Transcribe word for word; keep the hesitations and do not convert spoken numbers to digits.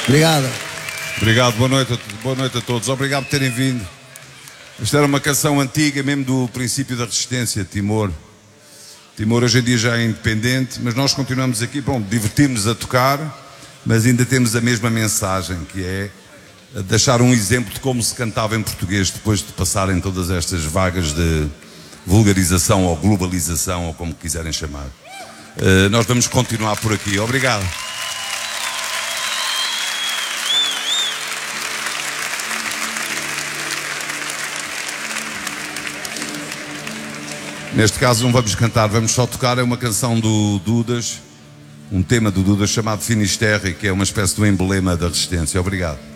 Obrigado. Obrigado, boa noite, boa noite a todos. Obrigado por terem vindo. Esta era uma canção antiga, mesmo do princípio da resistência, Timor. Timor hoje em dia já é independente, mas nós continuamos aqui, bom, divertimos a tocar, mas ainda temos a mesma mensagem, que é deixar um exemplo de como se cantava em português depois de passarem todas estas vagas de vulgarização ou globalização, ou como quiserem chamar. Uh, nós vamos continuar por aqui. Obrigado. Neste caso não vamos cantar, vamos só tocar. É uma canção do Dudas, um tema do Dudas chamado Finisterre, que é uma espécie de um emblema da resistência. Obrigado.